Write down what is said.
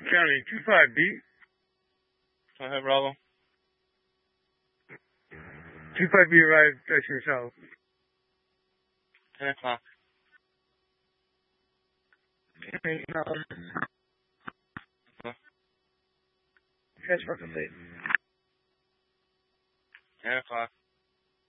County 25B. Go ahead, Bravo. 25B arrived at your south. 10 o'clock. Okay, transfer complete. 10 o'clock.